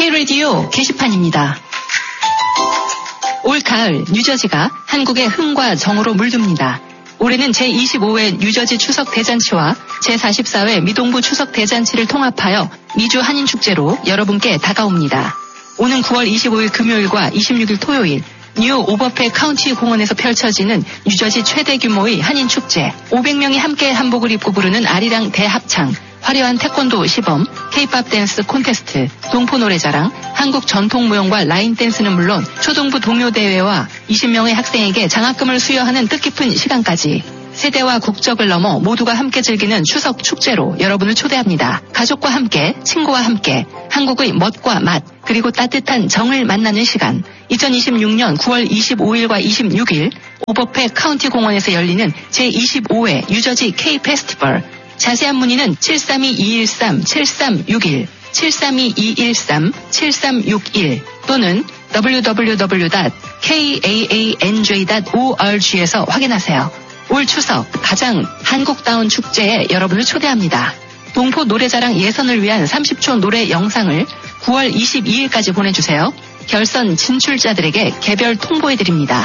K-라디오 게시판입니다. 올 가을 뉴저지가 한국의 흥과 정으로 물듭니다. 올해는 제25회 뉴저지 추석 대잔치와 제44회 미동부 추석 대잔치를 통합하여 미주 한인축제로 여러분께 다가옵니다. 오는 9월 25일 금요일과 26일 토요일 뉴 오버페 카운티 공원에서 펼쳐지는 뉴저지 최대 규모의 한인축제, 500명이 함께 한복을 입고 부르는 아리랑 대합창, 화려한 태권도 시범, K-팝 댄스 콘테스트, 동포 노래자랑, 한국 전통 무용과 라인 댄스는 물론 초등부 동요대회와 20명의 학생에게 장학금을 수여하는 뜻깊은 시간까지 세대와 국적을 넘어 모두가 함께 즐기는 추석 축제로 여러분을 초대합니다. 가족과 함께, 친구와 함께 한국의 멋과 맛, 그리고 따뜻한 정을 만나는 시간. 2026년 9월 25일과 26일 오버페 카운티 공원에서 열리는 제25회 뉴저지 K-페스티벌. 자세한 문의는 732-213-7361, 732-213-7361 또는 www.kaanj.org에서 확인하세요. 올 추석 가장 한국다운 축제에 여러분을 초대합니다. 동포 노래자랑 예선을 위한 30초 노래 영상을 9월 22일까지 보내주세요. 결선 진출자들에게 개별 통보해드립니다.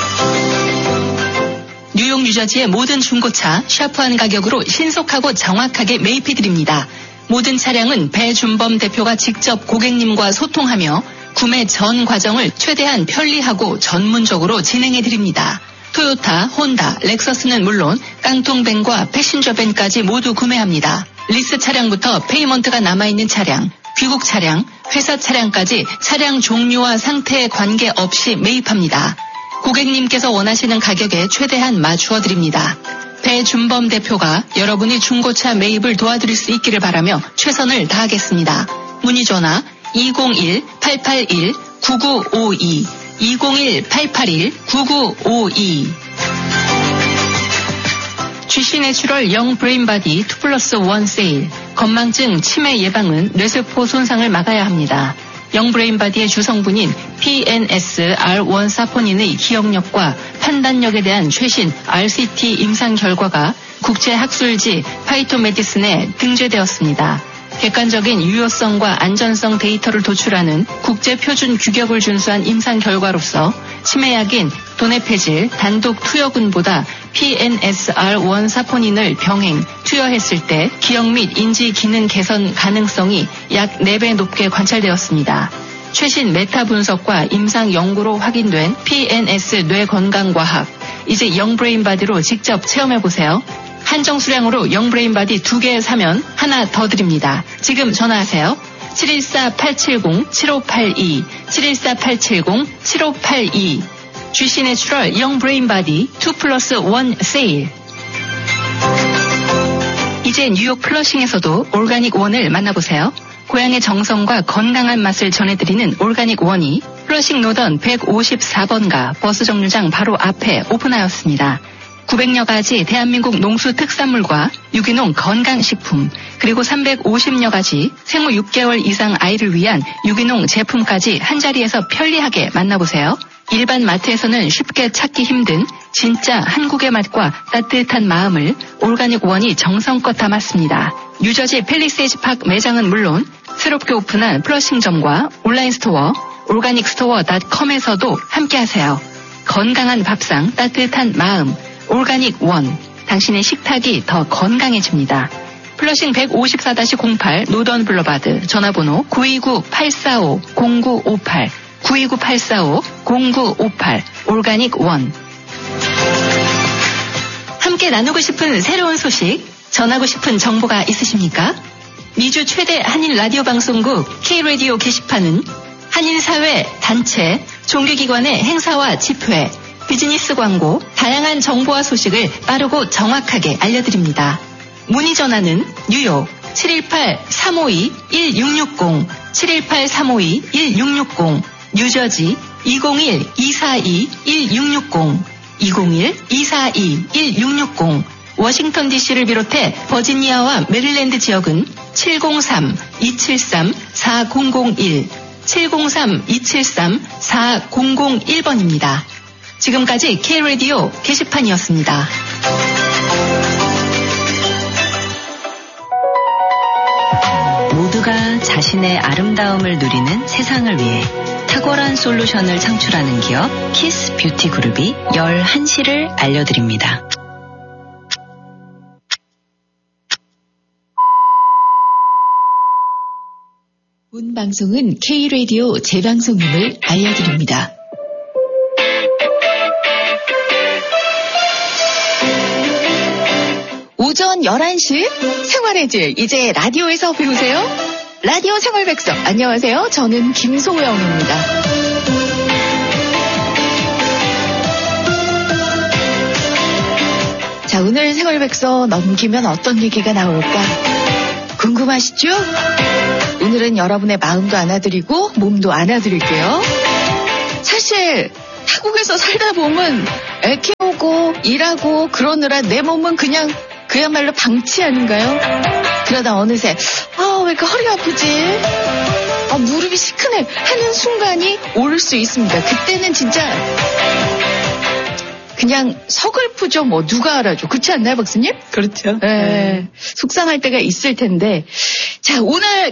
뉴욕 뉴저지의 모든 중고차 샤프한 가격으로 신속하고 정확하게 매입해드립니다. 모든 차량은 배준범 대표가 직접 고객님과 소통하며 구매 전 과정을 최대한 편리하고 전문적으로 진행해드립니다. 토요타, 혼다, 렉서스는 물론 깡통밴과 패신저밴까지 모두 구매합니다. 리스 차량부터 페이먼트가 남아있는 차량, 귀국 차량, 회사 차량까지 차량 종류와 상태에 관계없이 매입합니다. 고객님께서 원하시는 가격에 최대한 맞추어 드립니다. 배준범 대표가 여러분이 중고차 매입을 도와드릴 수 있기를 바라며 최선을 다하겠습니다. 문의 전화 201-881-9952 201-881-9952 GC 내추럴 영 브레인바디 2+1 세일. 건망증, 치매 예방은 뇌세포 손상을 막아야 합니다. 영브레인바디의 주성분인 PNS-R1 사포닌의 기억력과 판단력에 대한 최신 RCT 임상 결과가 국제학술지 파이토메디슨에 등재되었습니다. 객관적인 유효성과 안전성 데이터를 도출하는 국제표준 규격을 준수한 임상 결과로서 치매약인 도네페질 단독 투여군보다 PNS-R1 사포닌을 병행, 투여했을 때 기억 및 인지 기능 개선 가능성이 약 4배 높게 관찰되었습니다. 최신 메타 분석과 임상 연구로 확인된 PNS 뇌건강과학. 이제 영브레인바디로 직접 체험해보세요. 한정 수량으로 영브레인바디 2개 사면 하나 더 드립니다. 지금 전화하세요. 714-870-7582, 714-870-7582. GC 내추럴 영브레인바디 2+1 세일. 이제 뉴욕 플러싱에서도 오르가닉 원을 만나보세요. 고향의 정성과 건강한 맛을 전해드리는 오르가닉 원이 플러싱 노던 154번가 버스 정류장 바로 앞에 오픈하였습니다. 900여 가지 대한민국 농수 특산물과 유기농 건강식품, 그리고 350여 가지 생후 6개월 이상 아이를 위한 유기농 제품까지 한자리에서 편리하게 만나보세요. 일반 마트에서는 쉽게 찾기 힘든 진짜 한국의 맛과 따뜻한 마음을 오르가닉 원이 정성껏 담았습니다. 뉴저지 팰리세이즈 파크 매장은 물론 새롭게 오픈한 플러싱점과 온라인 스토어 organicsstore.com에서도 함께하세요. 건강한 밥상, 따뜻한 마음, 오르가닉 원. 당신의 식탁이 더 건강해집니다. 플러싱 154-08 노던 블러바드, 전화번호 929-845-0958, 929-845-0958, 오르가닉 원. 함께 나누고 싶은 새로운 소식, 전하고 싶은 정보가 있으십니까? 미주 최대 한인 라디오 방송국 K-라디오 게시판은 한인사회, 단체, 종교기관의 행사와 집회, 비즈니스 광고, 다양한 정보와 소식을 빠르고 정확하게 알려드립니다. 문의 전화는 뉴욕 718-352-1660, 718-352-1660, 뉴저지 201-242-1660, 201-242-1660, 워싱턴 DC를 비롯해 버지니아와 메릴랜드 지역은 703-273-4001, 703-273-4001번입니다. 지금까지 K-라디오 게시판이었습니다. 모두가 자신의 아름다움을 누리는 세상을 위해 탁월한 솔루션을 창출하는 기업 키스 뷰티 그룹이 11시를 알려드립니다. 본 방송은 K-라디오 재방송임을 알려드립니다. 오전 11시 생활의 질, 이제 라디오에서 배우세요. 라디오 생활백석, 안녕하세요. 저는 김소영입니다. 자, 오늘 생활백석 넘기면 어떤 얘기가 나올까 궁금하시죠? 오늘은 여러분의 마음도 안아드리고 몸도 안아드릴게요. 사실 타국에서 살다 보면 애 키우고 일하고 그러느라 내 몸은 그야말로 방치 아닌가요? 그러다 어느새 왜 이렇게 허리가 아프지? 무릎이 시큰해 하는 순간이 올 수 있습니다. 그때는 진짜 그냥 서글프죠. 뭐 누가 알아줘. 그렇지 않나요, 박사님? 그렇죠. 네. 속상할 때가 있을 텐데. 자, 오늘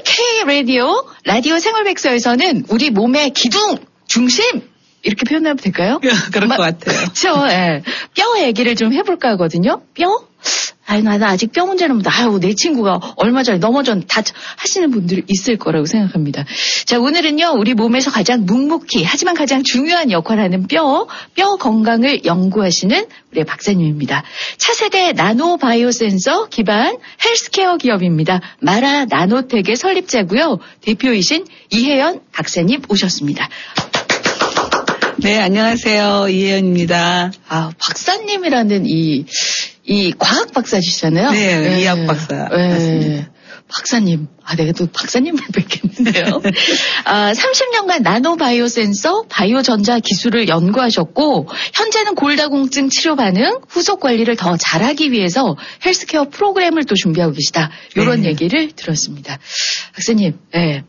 라디오 생활백서에서는 우리 몸의 기둥, 중심 이렇게 표현하면 될까요? 그럴 것 같아요. 그렇죠. 네. 뼈 얘기를 좀 해볼까 하거든요. 뼈? 나는 아직 뼈 문제는 내 친구가 얼마 전에 넘어졌는데 하시는 분들이 있을 거라고 생각합니다. 자, 오늘은요, 우리 몸에서 가장 묵묵히, 하지만 가장 중요한 역할을 하는 뼈 건강을 연구하시는 우리 박사님입니다. 차세대 나노바이오 센서 기반 헬스케어 기업입니다. 마라 나노텍의 설립자고요. 대표이신 이혜연 박사님 오셨습니다. 네, 안녕하세요. 이혜연입니다. 박사님이라는 이 과학 박사시잖아요. 네, 이학 박사. 네. 맞습니다. 박사님. 내가 또 박사님을 뵙겠는데요. 30년간 나노바이오 센서, 바이오 전자 기술을 연구하셨고, 현재는 골다공증 치료 반응, 후속 관리를 더 잘하기 위해서 헬스케어 프로그램을 또 준비하고 계시다. 이런 얘기를 들었습니다. 박사님,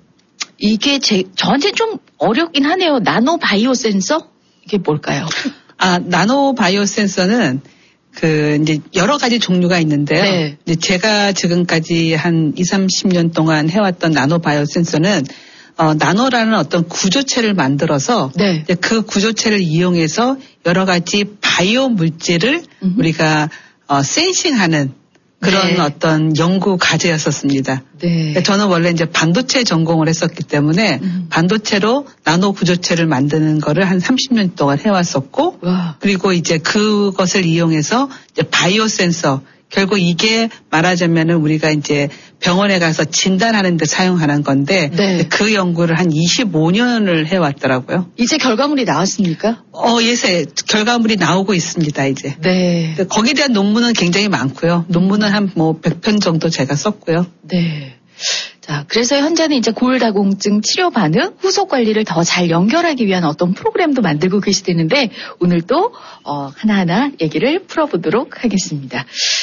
이게 저한테 좀 어렵긴 하네요. 나노바이오 센서? 이게 뭘까요? 나노바이오 센서는 이제 여러 가지 종류가 있는데요. 네. 이제 제가 지금까지 한 20-30년 동안 해왔던 나노바이오 센서는 나노라는 어떤 구조체를 만들어서 이제 그 구조체를 이용해서 여러 가지 바이오 물질을 우리가 센싱하는 그런 어떤 연구 과제였었습니다. 네. 저는 원래 이제 반도체 전공을 했었기 때문에 반도체로 나노 구조체를 만드는 거를 한 30년 동안 해왔었고, 그리고 이제 그것을 이용해서 이제 바이오 센서, 결국 이게 말하자면은 우리가 이제 병원에 가서 진단하는 데 사용하는 건데, 그 연구를 한 25년을 해왔더라고요. 이제 결과물이 나왔습니까? 예세 결과물이 나오고 있습니다, 이제. 네. 거기에 대한 논문은 굉장히 많고요. 논문은 한 100편 정도 제가 썼고요. 네. 자, 그래서 현재는 이제 골다공증 치료 반응, 후속 관리를 더 잘 연결하기 위한 어떤 프로그램도 만들고 계시다는데, 오늘 또, 하나하나 얘기를 풀어보도록 하겠습니다.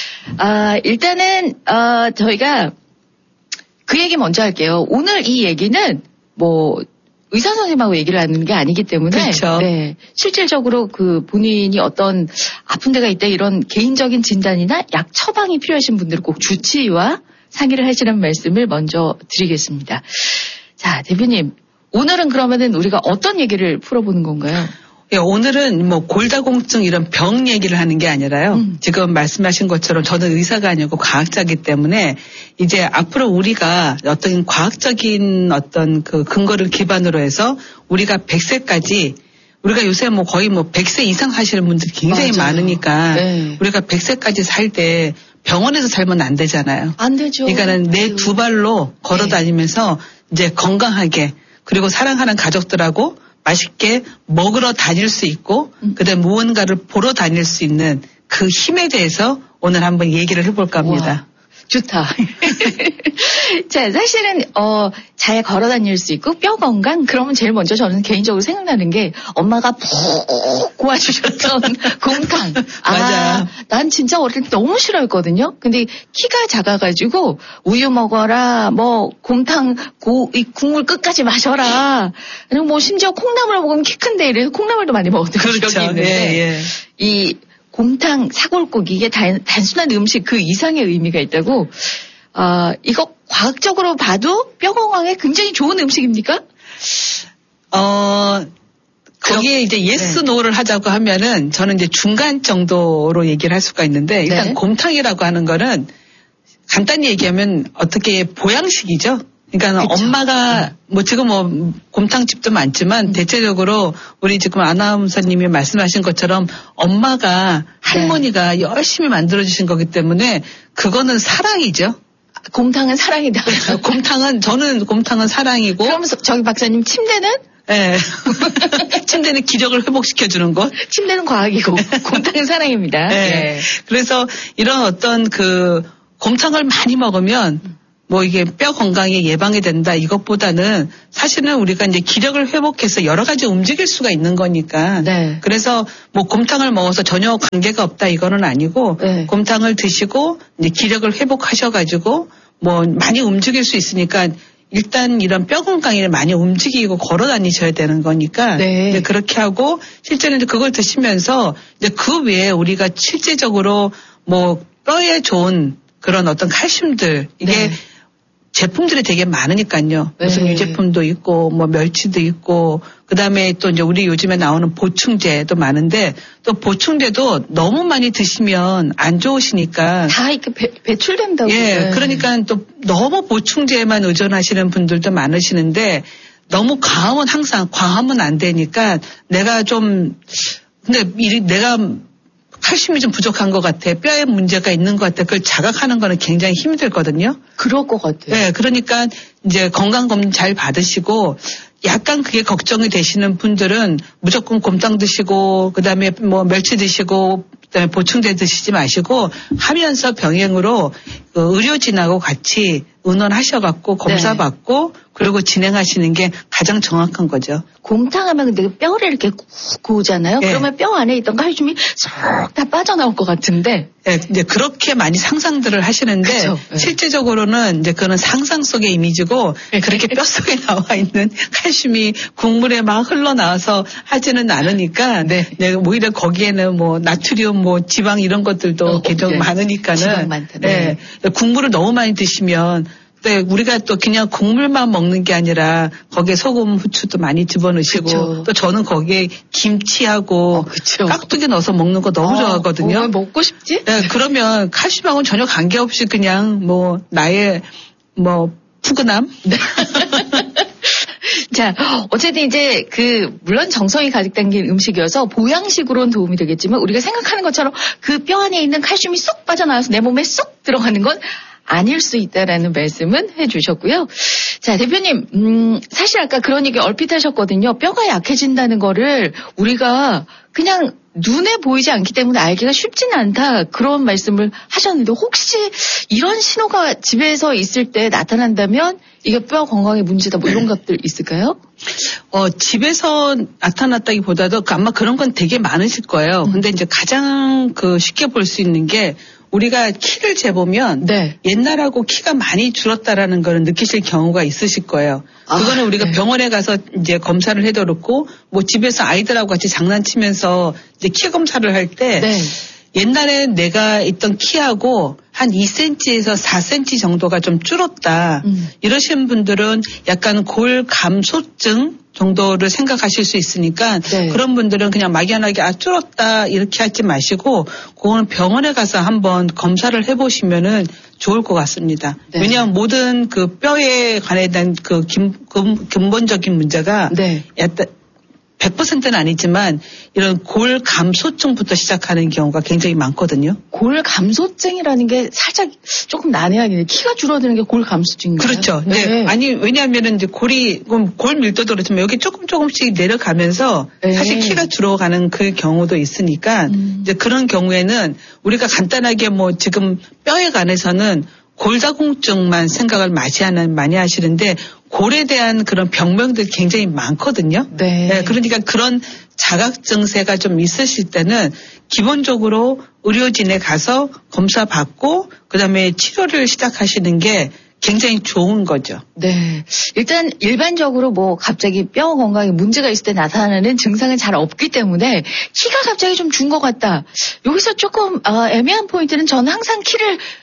일단은, 저희가 그 얘기 먼저 할게요. 오늘 이 얘기는 의사 선생님하고 얘기를 하는 게 아니기 때문에. 그렇죠. 네. 실질적으로 본인이 어떤 아픈 데가 있다 이런 개인적인 진단이나 약 처방이 필요하신 분들은 꼭 주치의와 상의를 하시라는 말씀을 먼저 드리겠습니다. 자, 대표님. 오늘은 그러면은 우리가 어떤 얘기를 풀어보는 건가요? 예, 오늘은 골다공증 이런 병 얘기를 하는 게 아니라요. 지금 말씀하신 것처럼 저는 의사가 아니고 과학자이기 때문에 이제 앞으로 우리가 어떤 과학적인 어떤 그 근거를 기반으로 해서 우리가 100세까지 우리가 요새 거의 100세 이상 사시는 분들이 굉장히 많으니까 우리가 100세까지 살 때 병원에서 살면 안 되잖아요. 안 되죠. 그러니까는 내 두 발로 걸어 다니면서 이제 건강하게 그리고 사랑하는 가족들하고 맛있게 먹으러 다닐 수 있고 그다음에 무언가를 보러 다닐 수 있는 그 힘에 대해서 오늘 한번 얘기를 해볼까 합니다. 와, 좋다. 자, 사실은 잘 걸어 다닐 수 있고 뼈 건강 그러면 제일 먼저 저는 개인적으로 생각나는 게 엄마가 푹 구워주셨던 곰탕. 맞아. 난 진짜 어릴 때 너무 싫어했거든요. 근데 키가 작아가지고 우유 먹어라, 곰탕 이 국물 끝까지 마셔라. 그리고 심지어 콩나물 먹으면 키 큰데 이래서 콩나물도 많이 먹었던 기억이 있는데 이 곰탕, 사골국 이게 단순한 음식 그 이상의 의미가 있다고. 이거 과학적으로 봐도 뼈 건강에 굉장히 좋은 음식입니까? 거기에 이제 예스 노를 하자고 하면은 저는 이제 중간 정도로 얘기를 할 수가 있는데 일단 곰탕이라고 하는 거는 간단히 얘기하면 어떻게 보양식이죠. 그러니까 그쵸. 엄마가 뭐 지금 뭐 곰탕집도 많지만 대체적으로 우리 지금 아나운서님이 말씀하신 것처럼 엄마가 할머니가 열심히 만들어주신 거기 때문에 그거는 사랑이죠. 곰탕은 사랑이다. 저는 곰탕은 사랑이고. 그러면서 저기 박사님 침대는? 네. 침대는 기력을 회복시켜주는 것. 침대는 과학이고 곰탕은 사랑입니다. 네. 네. 그래서 이런 어떤 곰탕을 많이 먹으면 뭐 이게 뼈 건강에 예방이 된다 이것보다는 사실은 우리가 이제 기력을 회복해서 여러 가지 움직일 수가 있는 거니까. 네. 그래서 뭐 곰탕을 먹어서 전혀 관계가 없다 이거는 아니고 곰탕을 드시고 이제 기력을 회복하셔가지고 뭐 많이 움직일 수 있으니까 일단 이런 뼈 건강에 많이 움직이고 걸어 다니셔야 되는 거니까. 이제 그렇게 하고 실제는 이제 그걸 드시면서 이제 그 외에 우리가 실제적으로 뭐 뼈에 좋은 그런 어떤 칼슘들 이게 제품들이 되게 많으니까요. 무슨 유제품도 있고, 뭐 멸치도 있고, 그 다음에 또 이제 우리 요즘에 나오는 보충제도 많은데, 또 보충제도 너무 많이 드시면 안 좋으시니까. 다 이렇게 배출된다고. 예, 그러니까 또 너무 보충제에만 의존하시는 분들도 많으시는데, 너무 과하면 안 되니까, 내가 칼슘이 좀 부족한 것 같아. 뼈에 문제가 있는 것 같아. 그걸 자각하는 거는 굉장히 힘들거든요. 그럴 것 같아요. 네, 그러니까 이제 건강검진 잘 받으시고 약간 그게 걱정이 되시는 분들은 무조건 곰탕 드시고 그다음에 뭐 멸치 드시고 그다음에 보충제 드시지 마시고 하면서 병행으로 의료진하고 같이 의논하셔갖고 검사 받고 그리고 진행하시는 게 가장 정확한 거죠. 곰탕 하면 근데 뼈를 이렇게 꾹 구우잖아요. 그러면 뼈 안에 있던 칼슘이 쏙 다 빠져나올 것 같은데. 네, 이제 그렇게 많이 상상들을 하시는데 실제적으로는 이제 그거는 상상 속의 이미지고 그렇게 뼈 속에 나와 있는 칼슘이 국물에 막 흘러나와서 하지는 않으니까 오히려 거기에는 뭐 나트륨, 뭐 지방 이런 것들도 굉장히 많으니까는. 지방 많다. 국물을 너무 많이 드시면 우리가 또 그냥 국물만 먹는 게 아니라 거기에 소금, 후추도 많이 집어넣으시고 또 저는 거기에 김치하고 깍두기 넣어서 먹는 거 너무 좋아하거든요. 먹고 싶지? 네, 그러면 칼슘하고는 전혀 관계없이 그냥 뭐 나의 뭐 푸근함? 자, 어쨌든 이제 물론 정성이 가득 담긴 음식이어서 보양식으로는 도움이 되겠지만 우리가 생각하는 것처럼 그 뼈 안에 있는 칼슘이 쏙 빠져나와서 내 몸에 쏙 들어가는 건 아닐 수 있다라는 말씀은 해주셨고요. 자, 대표님, 사실 아까 그런 얘기 얼핏 하셨거든요. 뼈가 약해진다는 거를 우리가 그냥 눈에 보이지 않기 때문에 알기가 쉽지는 않다. 그런 말씀을 하셨는데 혹시 이런 신호가 집에서 있을 때 나타난다면 이게 뼈 건강에 문제다 뭐 이런 것들 있을까요? 집에서 나타났다기보다도 아마 그런 건 되게 많으실 거예요. 근데 이제 가장 쉽게 볼 수 있는 게 우리가 키를 재보면 옛날하고 키가 많이 줄었다라는 거를 느끼실 경우가 있으실 거예요. 그거는 우리가 병원에 가서 이제 검사를 해놓고 뭐 집에서 아이들하고 같이 장난치면서 이제 키 검사를 할 때 옛날에 내가 있던 키하고 한 2cm에서 4cm 정도가 좀 줄었다. 이러신 분들은 약간 골감소증 정도를 생각하실 수 있으니까 그런 분들은 그냥 막연하게 줄었다 이렇게 하지 마시고 그거는 병원에 가서 한번 검사를 해보시면은 좋을 것 같습니다. 왜냐하면 모든 뼈에 관해 대한 근본적인 문제가 100%는 아니지만 이런 골감소증부터 시작하는 경우가 굉장히 많거든요. 골감소증이라는 게 살짝 조금 난해하긴 키가 줄어드는 게 골감소증인가요? 그렇죠. 아니 왜냐하면 이제 골 밀도도 그렇지만 여기 조금씩 내려가면서 사실 키가 줄어가는 그 경우도 있으니까 이제 그런 경우에는 우리가 간단하게 뭐 지금 뼈에 관해서는 골다공증만 생각을 많이 하시는데 골에 대한 그런 병명들이 굉장히 많거든요. 그러니까 그런 자각 증세가 좀 있으실 때는 기본적으로 의료진에 가서 검사 받고 그다음에 치료를 시작하시는 게 굉장히 좋은 거죠. 일단 일반적으로 뭐 갑자기 뼈 건강에 문제가 있을 때 나타나는 증상은 잘 없기 때문에 키가 갑자기 좀 준 것 같다. 여기서 조금 애매한 포인트는 저는 항상 키를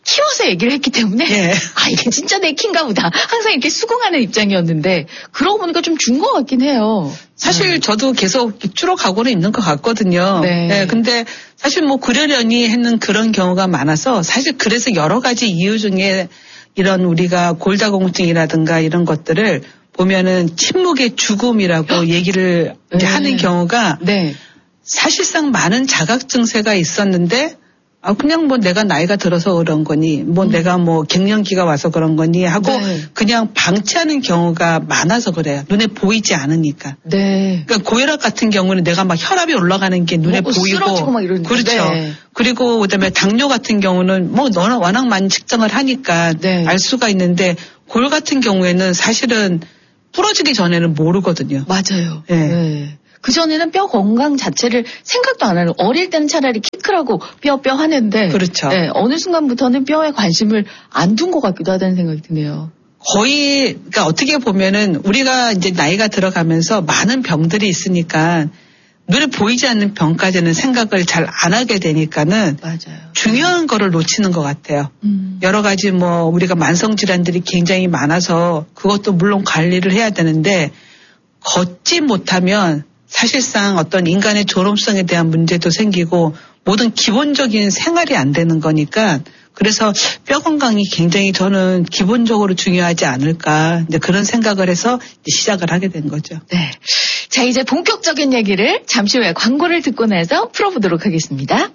키워서 얘기를 했기 때문에 예. 아 이게 진짜 내 키인가 보다. 항상 이렇게 수긍하는 입장이었는데 그러고 보니까 좀 준 것 같긴 해요. 사실 저도 계속 줄어가고는 있는 것 같거든요. 네. 네, 근데 사실 뭐 그러려니 했는 그런 경우가 많아서 사실 그래서 여러 가지 이유 중에 이런 우리가 골다공증이라든가 이런 것들을 보면은 침묵의 죽음이라고 얘기를 이제 네. 하는 경우가 네. 사실상 많은 자각 증세가 있었는데 그냥 뭐 내가 나이가 들어서 그런 거니 뭐 내가 뭐 갱년기가 와서 그런 거니 하고 네. 그냥 방치하는 경우가 많아서 그래요. 눈에 보이지 않으니까. 네. 그러니까 고혈압 같은 경우는 내가 막 혈압이 올라가는 게 눈에 보이고 쓰러지고 막 이러는데. 그렇죠. 네. 그리고 그다음에 당뇨 같은 경우는 뭐 워낙 많이 측정을 하니까 네. 알 수가 있는데 골 같은 경우에는 사실은 부러지기 전에는 모르거든요. 맞아요. 네. 네. 그전에는 뼈 건강 자체를 생각도 안 하는, 어릴 때는 차라리 키 크라고 뼈 하는데. 그렇죠. 네, 어느 순간부터는 뼈에 관심을 안 둔 것 같기도 하다는 생각이 드네요. 거의, 그러니까 어떻게 보면은 우리가 이제 나이가 들어가면서 많은 병들이 있으니까 눈에 보이지 않는 병까지는 생각을 잘 안 하게 되니까는 맞아요. 중요한 거를 놓치는 것 같아요. 여러 가지 뭐 우리가 만성질환들이 굉장히 많아서 그것도 물론 관리를 해야 되는데 걷지 못하면 사실상 어떤 인간의 존엄성에 대한 문제도 생기고 모든 기본적인 생활이 안 되는 거니까 그래서 뼈 건강이 굉장히 저는 기본적으로 중요하지 않을까 이제 그런 생각을 해서 시작을 하게 된 거죠. 네. 자, 이제 본격적인 얘기를 잠시 후에 광고를 듣고 나서 풀어보도록 하겠습니다.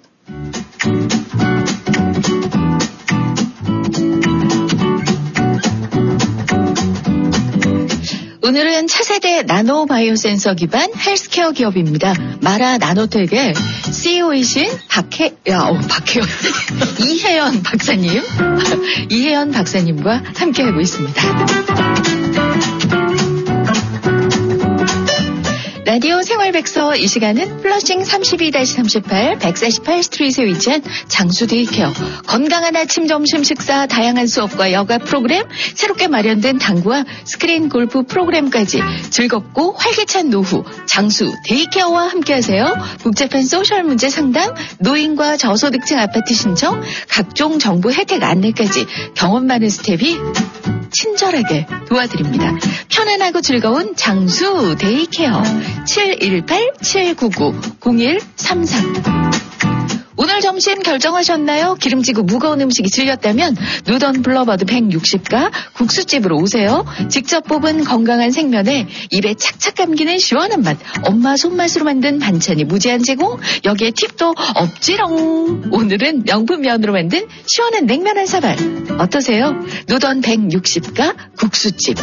오늘은 차세대 나노바이오 센서 기반 헬스케어 기업입니다. 마라 나노텍의 CEO이신 이혜연 박사님과 함께하고 있습니다. 라디오 생활백서 이 시간은 플러싱 32-38 148 스트리트에 위치한 장수 데이케어, 건강한 아침 점심 식사, 다양한 수업과 여가 프로그램, 새롭게 마련된 당구와 스크린 골프 프로그램까지 즐겁고 활기찬 노후 장수 데이케어와 함께하세요. 복잡한 소셜 문제 상담, 노인과 저소득층 아파트 신청, 각종 정보 혜택 안내까지 경험 많은 스텝이 친절하게 도와드립니다. 편안하고 즐거운 장수 데이케어 718-799-0133. 오늘 점심 결정하셨나요? 기름지고 무거운 음식이 질렸다면 누던 블러버드 160가 국수집으로 오세요. 직접 뽑은 건강한 생면에 입에 착착 감기는 시원한 맛, 엄마 손맛으로 만든 반찬이 무제한 제공, 여기에 팁도 없지롱. 오늘은 명품 면으로 만든 시원한 냉면 한 사발 어떠세요? 누던 160가 국수집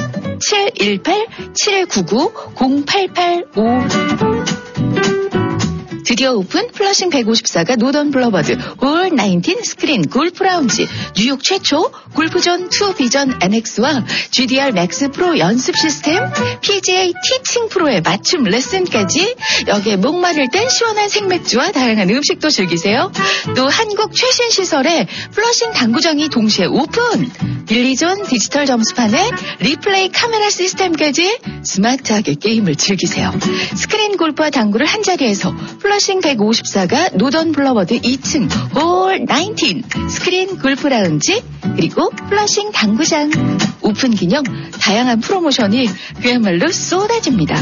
718-799-0885. 드디어 오픈 플러싱 154가 노던 블러버드 올 19 스크린 골프 라운지, 뉴욕 최초 골프존 2 비전 NX와 GDR 맥스 프로 연습 시스템, PGA 티칭 프로의 맞춤 레슨까지, 여기에 목마를 땐 시원한 생맥주와 다양한 음식도 즐기세요. 또 한국 최신 시설에 플러싱 당구장이 동시에 오픈, 빌리존 디지털 점수판에 리플레이 카메라 시스템까지 스마트하게 게임을 즐기세요. 스크린 골프와 당구를 한자리에서 플러싱 154가 노던 블러버드 2층 홀 19 스크린 골프 라운지, 그리고 플러싱 당구장 오픈 기념 다양한 프로모션이 그야말로 쏟아집니다.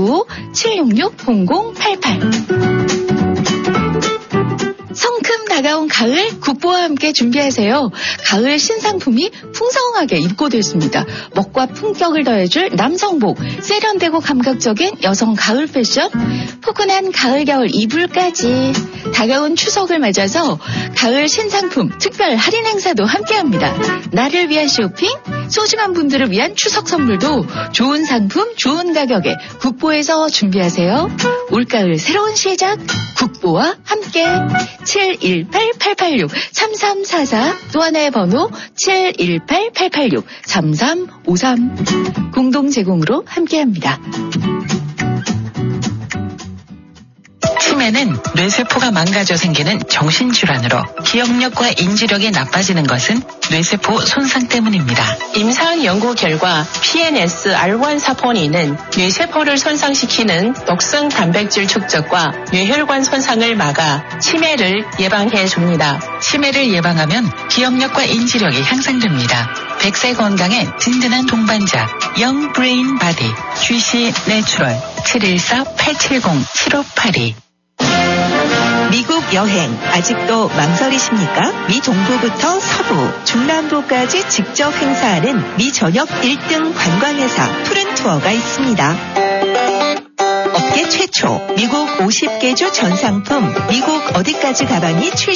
929-766-0088. 성큼 다가온 가을, 국보와 함께 준비하세요. 가을 신상품이 풍성하게 입고됐습니다. 멋과 품격을 더해줄 남성복, 세련되고 감각적인 여성 가을 패션, 포근한 가을 겨울 이불까지. 다가온 추석을 맞아서 가을 신상품 특별 할인 행사도 함께합니다. 나를 위한 쇼핑, 소중한 분들을 위한 추석 선물도 좋은 상품, 좋은 가격에 국보에서 준비하세요. 올가을 새로운 시작, 국보와 함께. 718-886-3344, 또 하나의 번호 718-886-3353. 공동 제공으로 함께합니다. 치매는 뇌세포가 망가져 생기는 정신질환으로 기억력과 인지력이 나빠지는 것은 뇌세포 손상 때문입니다. 임상 연구 결과 PNS-R1 사포닌은 뇌세포를 손상시키는 독성 단백질 축적과 뇌혈관 손상을 막아 치매를 예방해 줍니다. 치매를 예방하면 기억력과 인지력이 향상됩니다. 100세 건강에 든든한 동반자 Young Brain Body GC 내추럴 714-870-7582. 미국 여행 아직도 망설이십니까? 미 동부부터 서부, 중남부까지 직접 행사하는 미 전역 1등 관광회사 푸른투어가 있습니다. 업계 최초 미국 50개 주 전상품 미국 어디까지 가방이